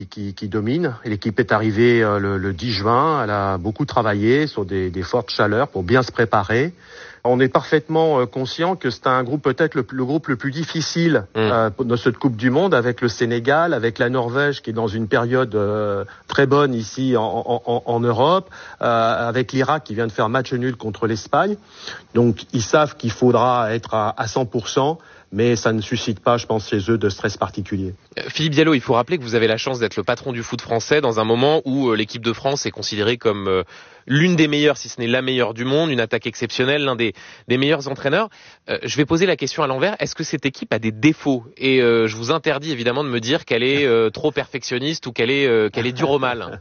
qui domine. L'équipe est arrivée le 10 juin. Elle a beaucoup travaillé sur des fortes chaleurs pour bien se préparer. On est parfaitement conscient que c'est un groupe peut-être le groupe le plus difficile de cette Coupe du Monde, avec le Sénégal, avec la Norvège qui est dans une période très bonne ici en Europe, avec l'Irak qui vient de faire match nul contre l'Espagne. Donc ils savent qu'il faudra être à 100%. Mais ça ne suscite pas, je pense, chez eux de stress particulier. Philippe Diallo, il faut rappeler que vous avez la chance d'être le patron du foot français dans un moment où l'équipe de France est considérée comme l'une des meilleures, si ce n'est la meilleure du monde, une attaque exceptionnelle, l'un des meilleurs entraîneurs. Je vais poser la question à l'envers. Est-ce que cette équipe a des défauts ? Et je vous interdis évidemment de me dire qu'elle est trop perfectionniste ou qu'elle est dure au mal.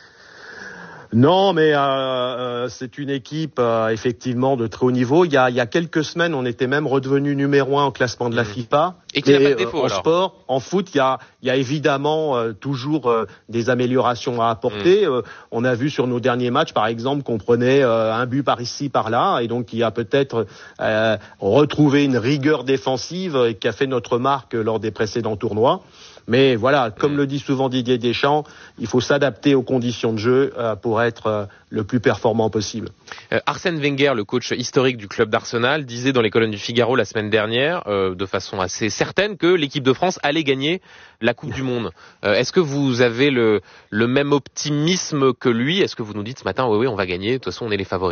Non, mais c'est une équipe effectivement de très haut niveau. Il y a quelques semaines, on était même redevenu numéro 1 au classement de la FIFA. Et qu'il n'y a pas de défaut, en alors. sport, en foot, il y a évidemment toujours des améliorations à apporter. On a vu sur nos derniers matchs, par exemple, qu'on prenait un but par ici, par là, et donc il y a peut-être retrouvé une rigueur défensive qui a fait notre marque lors des précédents tournois. Mais voilà, comme le dit souvent Didier Deschamps, il faut s'adapter aux conditions de jeu pour être le plus performant possible. Arsène Wenger, le coach historique du club d'Arsenal, disait dans les colonnes du Figaro la semaine dernière, de façon assez certaine, que l'équipe de France allait gagner la Coupe du Monde. Est-ce que vous avez le même optimisme que lui ? Est-ce que vous nous dites ce matin, oui, on va gagner, de toute façon on est les favoris ?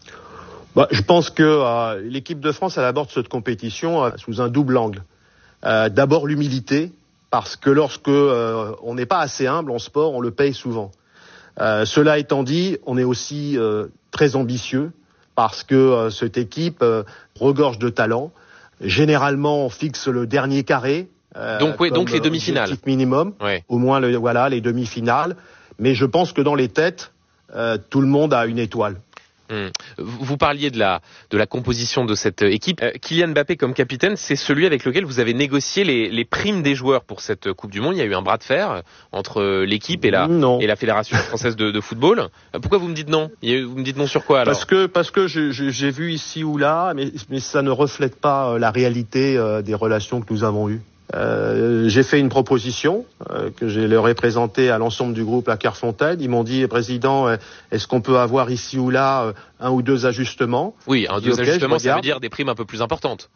Je pense que l'équipe de France, elle aborde cette compétition sous un double angle. D'abord l'humilité. Parce que lorsque on n'est pas assez humble en sport, on le paye souvent. Cela étant dit, on est aussi très ambitieux parce que cette équipe regorge de talent. Généralement, on fixe le dernier carré. Donc les demi-finales. Minimum, au moins les demi-finales. Mais je pense que dans les têtes, tout le monde a une étoile. Vous parliez de la composition de cette équipe. Kylian Mbappé comme capitaine, c'est celui avec lequel vous avez négocié les primes des joueurs pour cette Coupe du Monde. Il y a eu un bras de fer entre l'équipe et la Fédération française de football. Pourquoi vous me dites non ? Vous me dites non sur quoi alors ? Parce que j'ai vu ici ou là, mais ça ne reflète pas la réalité des relations que nous avons eues. J'ai fait une proposition que je leur ai présentée à l'ensemble du groupe à Clairefontaine. Ils m'ont dit, président, est-ce qu'on peut avoir ici ou là un ou deux ajustements ? Oui, un ou deux ajustements, ça veut dire des primes un peu plus importantes.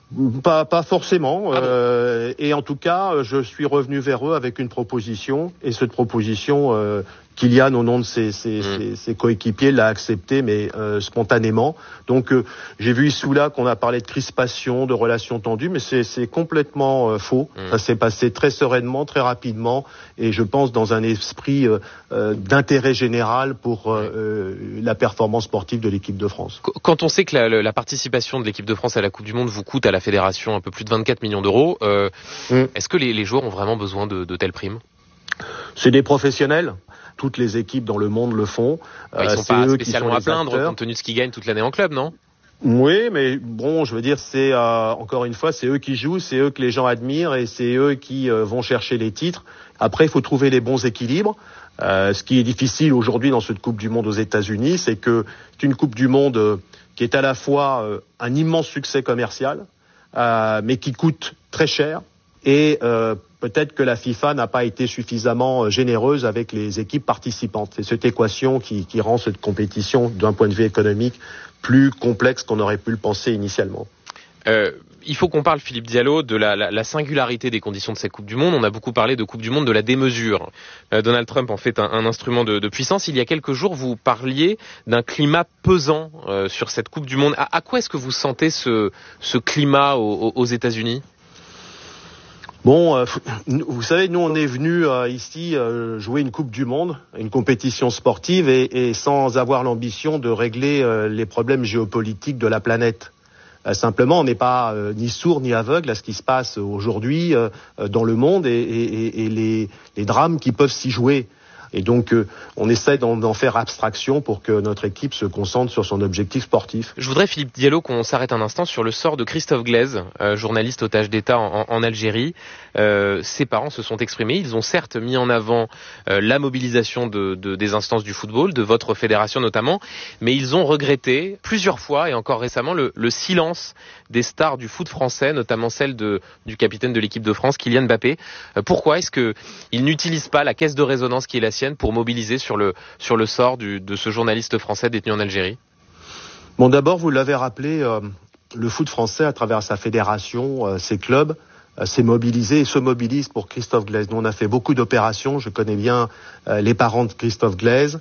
Pas forcément. Et en tout cas, je suis revenu vers eux avec une proposition. Et cette proposition, Kylian, au nom de ses coéquipiers, l'a acceptée, mais spontanément. Donc, j'ai vu ici ou là qu'on a parlé de crispation, de relations tendues, mais c'est complètement faux. Ça s'est passé très sereinement, très rapidement, et je pense dans un esprit d'intérêt général pour la performance sportive de l'équipe de France. Quand on sait que la participation de l'équipe de France à la Coupe du Monde vous coûte à la fédération un peu plus de 24 millions d'euros, est-ce que les joueurs ont vraiment besoin de telles primes ? C'est des professionnels. Toutes les équipes dans le monde le font. Ils sont pas spécialement à plaindre compte tenu de ce qu'ils gagnent toute l'année en club, non ? Oui, mais bon, je veux dire, c'est encore une fois, c'est eux qui jouent, c'est eux que les gens admirent et c'est eux qui vont chercher les titres. Après, il faut trouver les bons équilibres. Ce qui est difficile aujourd'hui dans cette Coupe du Monde aux États-Unis, c'est que c'est une Coupe du Monde qui est à la fois un immense succès commercial, mais qui coûte très cher. Et peut-être que la FIFA n'a pas été suffisamment généreuse avec les équipes participantes. C'est cette équation qui rend cette compétition, d'un point de vue économique, plus complexe qu'on aurait pu le penser initialement. Il faut qu'on parle, Philippe Diallo, de la singularité des conditions de cette Coupe du Monde. On a beaucoup parlé de Coupe du Monde de la démesure. Donald Trump en fait un instrument de puissance. Il y a quelques jours, vous parliez d'un climat pesant sur cette Coupe du Monde. À quoi est-ce que vous sentez ce climat aux États-Unis ? Bon, vous savez, nous on est venus ici jouer une Coupe du Monde, une compétition sportive, et sans avoir l'ambition de régler les problèmes géopolitiques de la planète. Simplement, on n'est pas ni sourd ni aveugle à ce qui se passe aujourd'hui dans le monde et les drames qui peuvent s'y jouer. Et donc, on essaie d'en faire abstraction pour que notre équipe se concentre sur son objectif sportif. Je voudrais, Philippe Diallo, qu'on s'arrête un instant sur le sort de Christophe Glaise, journaliste otage d'État en Algérie. Ses parents se sont exprimés. Ils ont certes mis en avant la mobilisation des instances du football, de votre fédération notamment, mais ils ont regretté plusieurs fois et encore récemment le silence des stars du foot français, notamment celle du capitaine de l'équipe de France, Kylian Mbappé. Pourquoi est-ce qu'ils n'utilisent pas la caisse de résonance qui est la sienne pour mobiliser sur le sort de ce journaliste français détenu en Algérie? Bon, d'abord, vous l'avez rappelé, le foot français, à travers sa fédération, ses clubs, s'est mobilisé et se mobilise pour Christophe Glaise. Nous, on a fait beaucoup d'opérations. Je connais bien les parents de Christophe Glaise.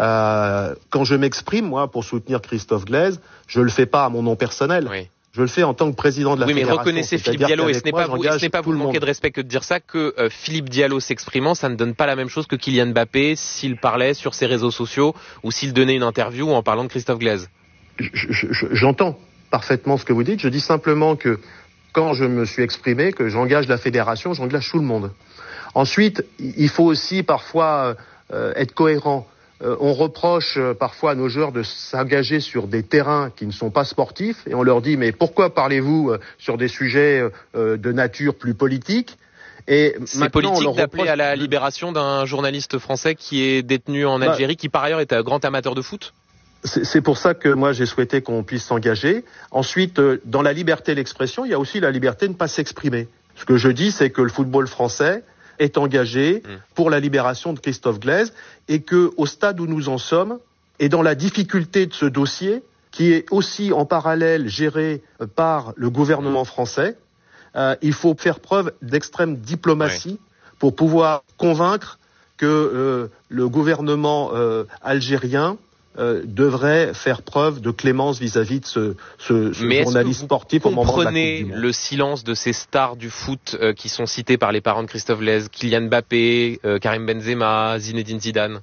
Quand je m'exprime, moi, pour soutenir Christophe Glaise, je le fais pas à mon nom personnel. Oui. Je le fais en tant que président de la fédération. Oui, mais reconnaissez, Philippe Diallo, et ce n'est pas vous manquer de respect que de dire ça, que Philippe Diallo s'exprimant, ça ne donne pas la même chose que Kylian Mbappé s'il parlait sur ses réseaux sociaux ou s'il donnait une interview en parlant de Christophe Glaise. J'entends parfaitement ce que vous dites. Je dis simplement que quand je me suis exprimé, que j'engage la fédération, j'engage tout le monde. Ensuite, il faut aussi parfois être cohérent. On reproche parfois à nos joueurs de s'engager sur des terrains qui ne sont pas sportifs et on leur dit mais pourquoi parlez-vous sur des sujets de nature plus politique? Et c'est politique d'appeler à la libération d'un journaliste français qui est détenu en Algérie, qui par ailleurs est un grand amateur de foot? C'est pour ça que moi j'ai souhaité qu'on puisse s'engager. Ensuite, dans la liberté d'expression, il y a aussi la liberté de ne pas s'exprimer. Ce que je dis, c'est que le football français est engagé pour la libération de Christophe Glaise et que, au stade où nous en sommes, et dans la difficulté de ce dossier, qui est aussi en parallèle géré par le gouvernement français, il faut faire preuve d'extrême diplomatie pour pouvoir convaincre que le gouvernement algérien devrait faire preuve de clémence vis-à-vis de ce journaliste sportif au moment de la Coupe du Monde. Comprenez le silence de ces stars du foot qui sont cités par les parents de Christophe Glaise, Kylian Mbappé, Karim Benzema, Zinedine Zidane?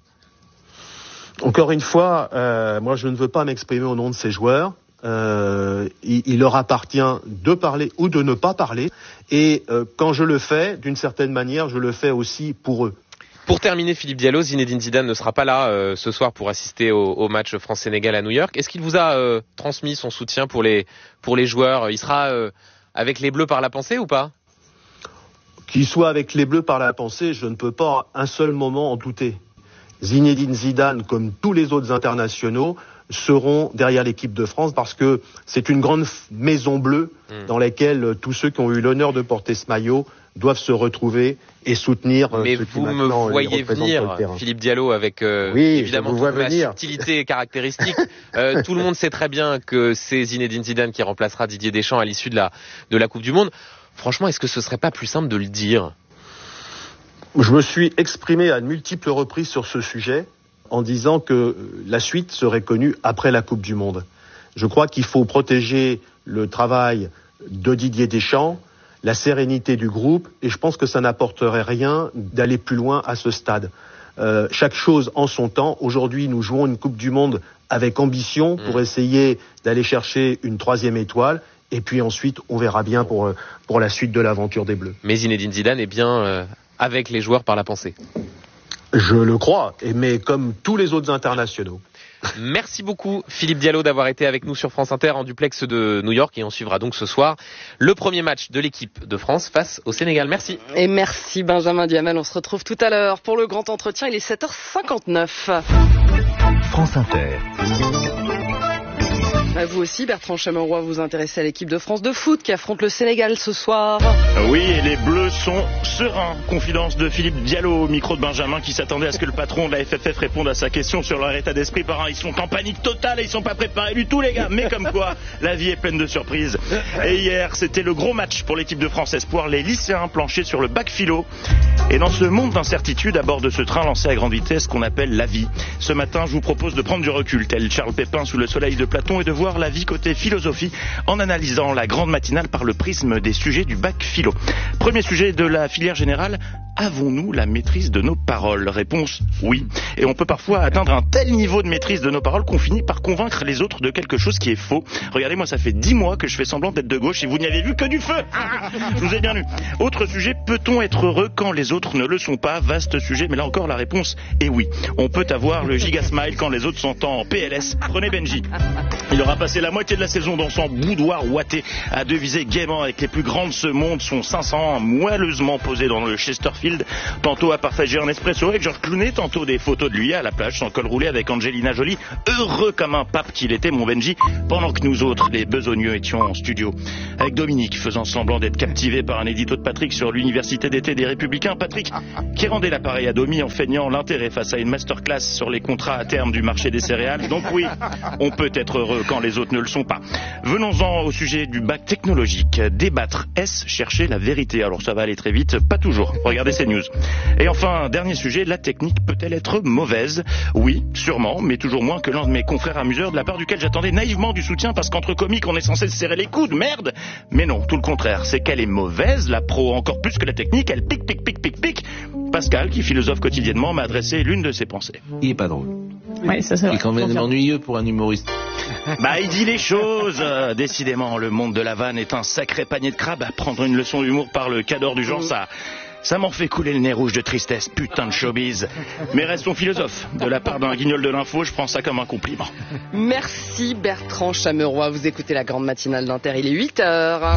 Encore une fois, moi je ne veux pas m'exprimer au nom de ces joueurs. Il leur appartient de parler ou de ne pas parler. Et quand je le fais, d'une certaine manière, je le fais aussi pour eux. Pour terminer, Philippe Diallo, Zinedine Zidane ne sera pas là ce soir pour assister au match France-Sénégal à New York. Est-ce qu'il vous a transmis son soutien pour les joueurs? Il sera avec les Bleus par la pensée ou pas? Qu'il soit avec les Bleus par la pensée, je ne peux pas un seul moment en douter. Zinedine Zidane, comme tous les autres internationaux, seront derrière l'équipe de France parce que c'est une grande maison bleue dans laquelle tous ceux qui ont eu l'honneur de porter ce maillot doivent se retrouver et soutenir ceux qui maintenant les représentent sur le terrain. Mais vous me voyez venir, Philippe Diallo, avec évidemment toute ma subtilité caractéristique. Tout le monde sait très bien que c'est Zinedine Zidane qui remplacera Didier Deschamps à l'issue de la Coupe du Monde. Franchement, est-ce que ce serait pas plus simple de le dire? Je me suis exprimé à de multiples reprises sur ce sujet en disant que la suite serait connue après la Coupe du Monde. Je crois qu'il faut protéger le travail de Didier Deschamps, la sérénité du groupe, et je pense que ça n'apporterait rien d'aller plus loin à ce stade. Chaque chose en son temps. Aujourd'hui, nous jouons une Coupe du Monde avec ambition pour essayer d'aller chercher une 3e étoile. Et puis ensuite, on verra bien pour la suite de l'aventure des Bleus. Mais Zinedine Zidane est bien avec les joueurs par la pensée. Je le crois, mais comme tous les autres internationaux. Merci beaucoup Philippe Diallo d'avoir été avec nous sur France Inter en duplex de New York, et on suivra donc ce soir le premier match de l'équipe de France face au Sénégal. Merci. Et merci Benjamin Duhamel, on se retrouve tout à l'heure pour le grand entretien, il est 7h59. France Inter. Vous aussi, Bertrand Chameroy, vous intéressez à l'équipe de France de foot qui affronte le Sénégal ce soir. Oui, et les Bleus sont sereins. Confidence de Philippe Diallo au micro de Benjamin qui s'attendait à ce que le patron de la FFF réponde à sa question sur leur état d'esprit. Ils sont en panique totale et ils sont pas préparés du tout, les gars. Mais comme quoi, la vie est pleine de surprises. Et hier, c'était le gros match pour l'équipe de France Espoir. Les lycéens planchaient sur le bac philo. Et dans ce monde d'incertitude, à bord de ce train lancé à grande vitesse qu'on appelle la vie, ce matin, je vous propose de prendre du recul, tel Charles Pépin sous le soleil de Platon, et de voir la vie côté philosophie en analysant la grande matinale par le prisme des sujets du bac philo. Premier sujet de la filière générale, avons-nous la maîtrise de nos paroles? Réponse, oui. Et on peut parfois atteindre un tel niveau de maîtrise de nos paroles qu'on finit par convaincre les autres de quelque chose qui est faux. Regardez, moi, ça fait 10 mois que je fais semblant d'être de gauche et vous n'y avez vu que du feu. Je vous ai bien lu. Autre sujet, peut-on être heureux quand les autres ne le sont pas? Vaste sujet, mais là encore, la réponse est oui. On peut avoir le giga smile quand les autres sont en PLS. Prenez Benji. Il aura passé la moitié de la saison dans son boudoir ouaté à deviser gaiement avec les plus grands de ce monde, son 500 moelleusement posé dans le Chesterfield, tantôt à partager un espresso avec George Clooney, tantôt des photos de lui à la plage sans col roulé avec Angelina Jolie, heureux comme un pape qu'il était, mon Benji, pendant que nous autres, les besogneux, étions en studio. Avec Dominique, faisant semblant d'être captivé par un édito de Patrick sur l'université d'été des Républicains, Patrick, qui rendait l'appareil à Domi en feignant l'intérêt face à une masterclass sur les contrats à terme du marché des céréales. Donc oui, on peut être heureux quand les autres ne le sont pas. Venons-en au sujet du bac technologique. Débattre, est-ce chercher la vérité? Alors ça va aller très vite, pas toujours. Regardez ces news. Et enfin, dernier sujet, la technique peut-elle être mauvaise? Oui, sûrement, mais toujours moins que l'un de mes confrères amuseurs, de la part duquel j'attendais naïvement du soutien parce qu'entre comiques on est censé se serrer les coudes, merde. Mais non, tout le contraire, c'est qu'elle est mauvaise, la pro encore plus que la technique, elle pique. Pascal, qui philosophe quotidiennement, m'a adressé l'une de ses pensées. Il est pas drôle. Ouais, ça c'est Il est quand même ennuyeux pour un humoriste. Bah, il dit les choses. Décidément, le monde de la vanne est un sacré panier de crabes. Prendre une leçon d'humour par le cadre du genre, ça m'en fait couler le nez rouge de tristesse, putain de showbiz. Mais restons philosophes. De la part d'un guignol de l'info, je prends ça comme un compliment. Merci Bertrand Chameroy. Vous écoutez la grande matinale d'Inter, il est 8h.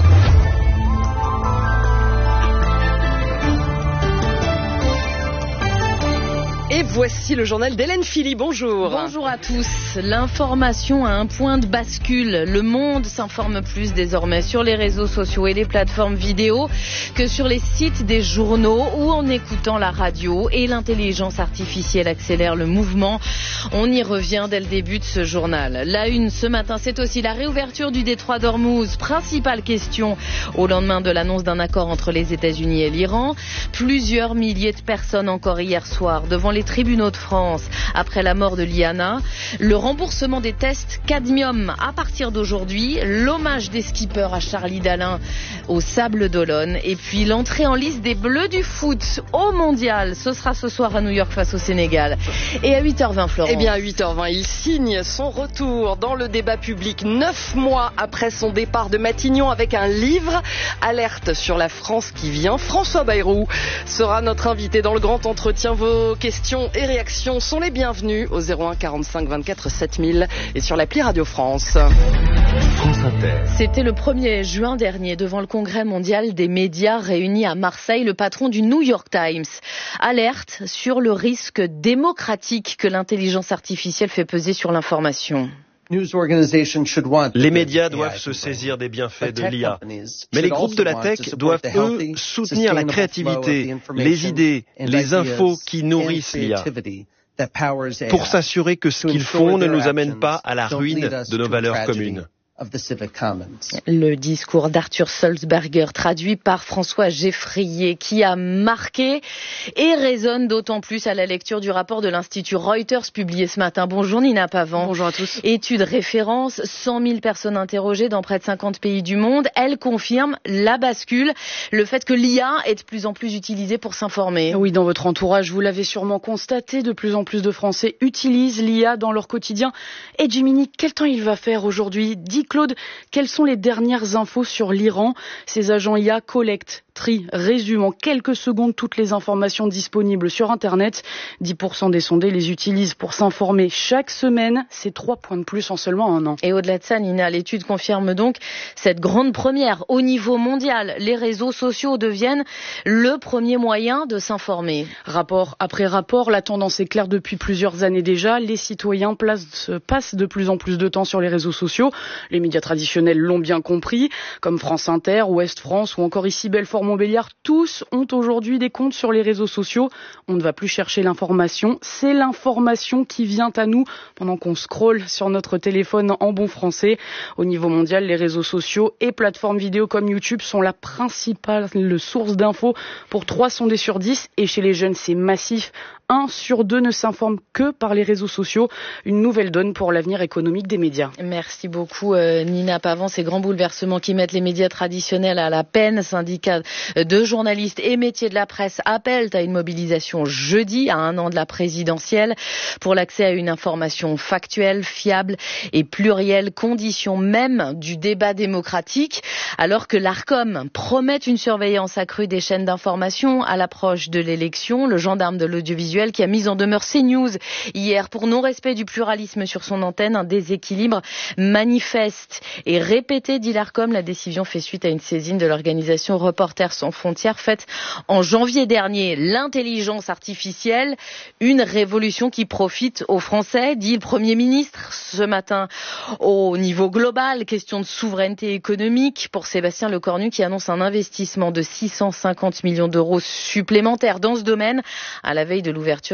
Et voici le journal d'Hélène Philly. Bonjour. Bonjour à tous. L'information a un point de bascule. Le monde s'informe plus désormais sur les réseaux sociaux et les plateformes vidéo que sur les sites des journaux ou en écoutant la radio. Et l'intelligence artificielle accélère le mouvement. On y revient dès le début de ce journal. La une ce matin, c'est aussi la réouverture du détroit d'Ormuz. Principale question au lendemain de l'annonce d'un accord entre les États-Unis et l'Iran. Plusieurs milliers de personnes encore hier soir devant les tribunaux de France après la mort de Liana, le remboursement des tests cadmium à partir d'aujourd'hui, l'hommage des skippers à Charlie Dalin au Sable d'Olonne et puis l'entrée en liste des Bleus du foot au Mondial. Ce sera ce soir à New York face au Sénégal. Et à 8h20, Florence. Eh bien, à 8h20, il signe son retour dans le débat public 9 mois après son départ de Matignon avec un livre, Alerte sur la France qui vient. François Bayrou sera notre invité dans le grand entretien. Vos questions et réactions sont les bienvenues au 01 45 24 7000 et sur l'appli Radio France. C'était le 1er juin dernier devant le Congrès mondial des médias réunis à Marseille, le patron du New York Times alerte sur le risque démocratique que l'intelligence artificielle fait peser sur l'information. Les médias doivent se saisir des bienfaits de l'IA. Mais les groupes de la tech doivent, eux, soutenir la créativité, les idées, les infos qui nourrissent l'IA, pour s'assurer que ce qu'ils font ne nous amène pas à la ruine de nos valeurs communes. Le discours d'Arthur Sulzberger traduit par François Geffrier qui a marqué et résonne d'autant plus à la lecture du rapport de l'Institut Reuters publié ce matin. Bonjour Nina Pavant. Bonjour à tous. Étude référence, 100 000 personnes interrogées dans près de 50 pays du monde. Elle confirme la bascule, le fait que l'IA est de plus en plus utilisée pour s'informer. Oui, dans votre entourage, vous l'avez sûrement constaté, de plus en plus de Français utilisent l'IA dans leur quotidien. Et Jiminy, quel temps il va faire aujourd'hui? Dis Claude, quelles sont les dernières infos sur l'Iran? Ces agents IA collectent, trient, résument en quelques secondes toutes les informations disponibles sur Internet. 10% des sondés les utilisent pour s'informer chaque semaine. C'est 3 points de plus en seulement un an. Et au-delà de ça, Nina, l'étude confirme donc cette grande première au niveau mondial. Les réseaux sociaux deviennent le premier moyen de s'informer. Rapport après rapport, la tendance est claire depuis plusieurs années déjà. Les citoyens passent de plus en plus de temps sur les réseaux sociaux. Les médias traditionnels l'ont bien compris, comme France Inter, Ouest France ou encore ici Belfort-Montbéliard. Tous ont aujourd'hui des comptes sur les réseaux sociaux. On ne va plus chercher l'information, c'est l'information qui vient à nous pendant qu'on scrolle sur notre téléphone en bon français. Au niveau mondial, les réseaux sociaux et plateformes vidéo comme YouTube sont la principale source d'infos pour 3 sondés sur 10. Et chez les jeunes, c'est massif. 1 sur 2 ne s'informe que par les réseaux sociaux. Une nouvelle donne pour l'avenir économique des médias. Merci beaucoup Nina Pavant. Ces grands bouleversements qui mettent les médias traditionnels à la peine. Syndicat de journalistes et métiers de la presse appellent à une mobilisation jeudi, à 1 an de la présidentielle, pour l'accès à une information factuelle, fiable et plurielle, condition même du débat démocratique. Alors que l'Arcom promet une surveillance accrue des chaînes d'information à l'approche de l'élection, le gendarme de l'audiovisuel qui a mis en demeure CNews hier pour non-respect du pluralisme sur son antenne, un déséquilibre manifeste et répété, dit l'Arcom. La décision fait suite à une saisine de l'organisation Reporters sans frontières faite en janvier dernier. L'intelligence artificielle, une révolution qui profite aux Français, dit le Premier ministre ce matin au niveau global. Question de souveraineté économique pour Sébastien Lecornu qui annonce un investissement de 650 millions d'euros supplémentaires dans ce domaine à la veille de l'ouverture